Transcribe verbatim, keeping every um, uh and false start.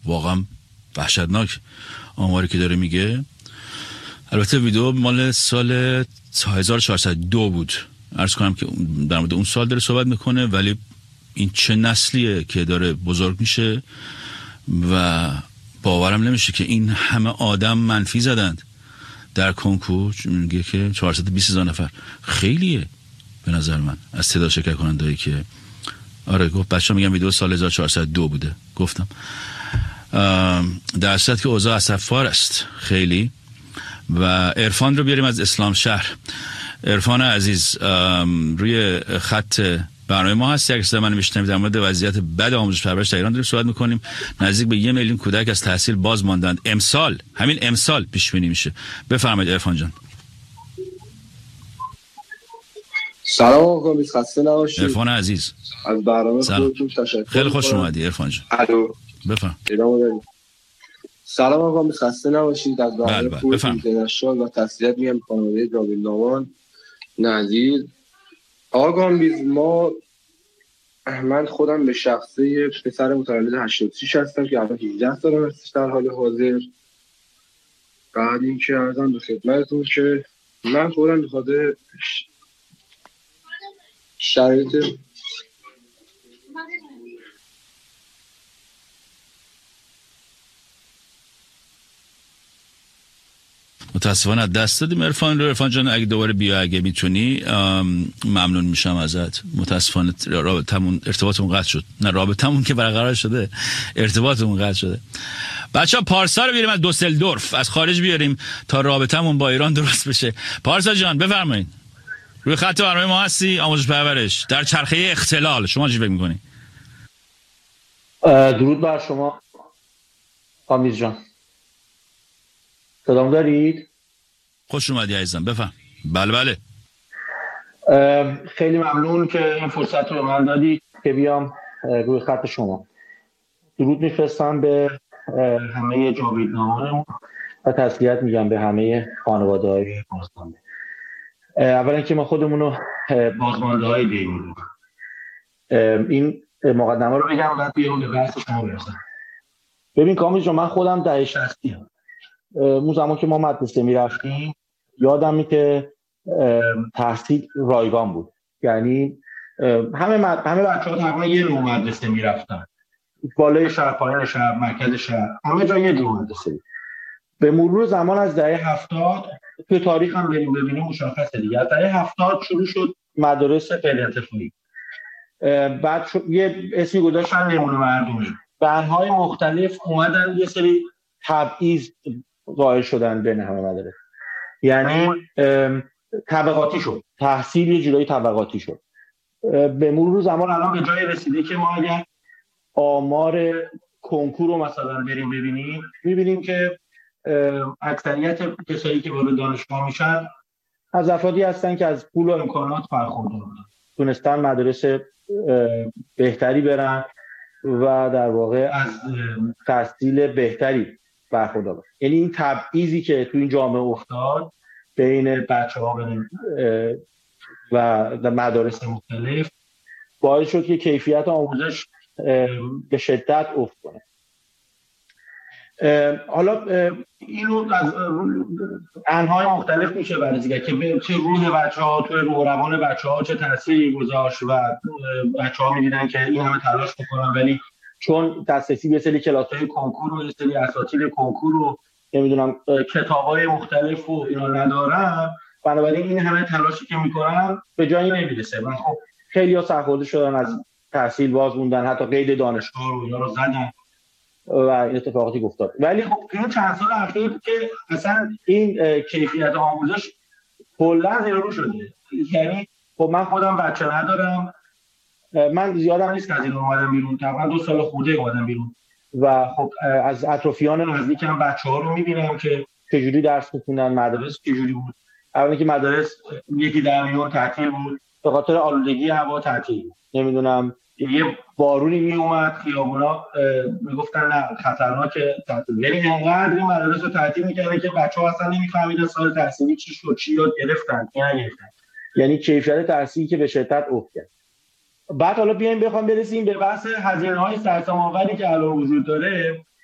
واقعا وحشتناک آماری که داره میگه. البته ویدیو مال سال هزار و چهارصد و دو بود، عرض کنم که در مورد اون سال داره صحبت میکنه، ولی این چه نسلیه که داره بزرگ میشه و باورم نمیشه که این همه آدم منفی زدند در کنکور. میگه که چهارصد و بیست هزار نفر خیلیه به نظر من از تعداد شرکت کننده‌ای که آره گفت بچه‌ها میگن ویدیو سال هزار و چهارصد و دو بوده. گفتم در صورت که اوضاع اسفبار است خیلی. و عرفان رو بیاریم از اسلام شهر. عرفان عزیز روی خط برنامه ما هست. یک من میشنوید در مورد وضعیت بد آموزش پرورش در ایران داریم صحبت میکنیم. نزدیک به یه میلیون کودک از تحصیل باز ماندند. امسال همین امسال پیش بینی میشه. بفرمایید عرفان جان. سلام آقا، میز خسته نباشید. عرفان عزیز از برنامه خودتون تشکر. خیلی خوش اومدی عرفان جان. الو بفرم. سلام آقا، میز خسته نباشید. از برنامه خودتون تشکر و تسلیت میگم خانواده جاوید نامان نظیر. آقا میز ما من خودم به شخصه پسر متولد هشتاد و شش هستم که الان هجده سالم هستش در حال حاضر. بعد اینکه عرضم به خدمتتون که من خودم به خاطر شرایط متاسفانه از دست دادیم عرفان رو. عرفان جان اگه دوباره بیا اگه میتونی ممنون میشم ازت. متاسفانه رابطمون ارتباطمون قطع شد. نه رابطمون که برقرار شده، ارتباطمون قطع شده. بچه‌ها پارسا رو بیاریم از دوسلدورف، از خارج بیاریم تا رابطمون با ایران درست بشه. پارسا جان بفرمایید. روی خط برنامه ما هستی. آموزش پرورش در چرخه اختلال، شما چی فکر می‌کنی؟ درود بر شما آمیز جان. صدام دارید؟ خوش اومدی عزیزم، بفهم. بله بله. خیلی ممنون که این فرصت رو به من دادی که بیام روی خط شما. درود میفرستم به همه جاویدنامانمون و تسلیت میگم به همه خانواده‌های بازمانده. اولا که ما خودمون رو بازمانده های دیمون این مقدمه رو بگم بعد بیام به بحث شما برسم. ببین کامیز جان، من خودم دهه شصتی هم اون زمان که ما مدرسه میرفتیم یادمی که تحصیل رایگان بود. یعنی همه مد... همه بچه‌ها تقریبا یه نوع مدرسه میرفتن، بالای شهر، پایین شهر، مرکز شهر، همه جا یه جور مدرسه بود. به مرور زمان از دهه هفتاد تو تاریخ هم بریم ببینیم مشخصه دیگه، از دهه هفتاد شروع شد مدارس غیر انتفاعی. بعد شد... یه اسمی گذاشتن نمونه مردمی. بنهای مختلف اومدن یه سری تبعیض قائل شدن بین همه مدارس. یعنی طبقاتی شد، تحصیل یه جورایی طبقاتی شد. به مرور زمان الان به جای رسیده که ما اگر آمار کنکور رو مثلا بریم ببینیم میبینیم که اکثریت کسایی که وارد دانشگاه میشن از افرادی هستن که از پول و امکانات برخوردار بودن، تونستن مدارس بهتری برن و در واقع از تحصیل بهتری برخوردار بودن. یعنی این تبعیضی که تو این جامعه افتاد بین بچه‌ها و مدارس مختلف باعث شد که کیفیت آموزش به شدت افت کنه. حالا اینو از انهای مختلف میشه بررسی کرد که چه روح بچه‌ها، تو روح روان بچه‌ها چه تأثیری گذاشت و بچه‌ها می‌دیدن که این همه تلاش می‌کنن ولی چون دسترسی به سری کلاس‌های کنکور و سری اساتید کنکور و نمیدونم کتاب‌های مختلف و اینا ندارن، بنابراین این همه تلاشی که می‌کنن به جایی نمیرسه. من خب خیلی‌ها سرخورده شدن از تحصیل باز موندن، حتی قید دانشگاه رو اینا رو زدن و این اتفاقاتی افتاد. ولی خب این چند سال اخیر که اصلا این کیفیت آموزش کلا زیرو شده. یعنی خب من خودم بچه ندارم، من زیادم نیست که از این اومدم بیرون، تقریبا دو سال خورده اومدم بیرون و خب از اطرافیان نزدیکم بچه‌ها رو می‌بینم که چجوری درس می‌خونن، مدارس چجوری بود. اولی که مدارس یکی در میون تعطیل بود به خاطر آلودگی هوا، تعطیل نمیدونم یه بارونی می اومد خیابونا میگفتن نه خطرناکه تعطیل. یعنی انقدر این مدارس رو تعطیل می‌کردن که بچه‌ها اصلا نمی‌فهمیدن سال تحصیلی چی شد، چی یاد گرفتن، چی نگرفتن. یعنی کیفیت تحصیلی که به شدت افت کرد. بعد حالا بیایم بخوام برسیم به بحث هزینه‌های سرسام‌آوری که الان وجود داره.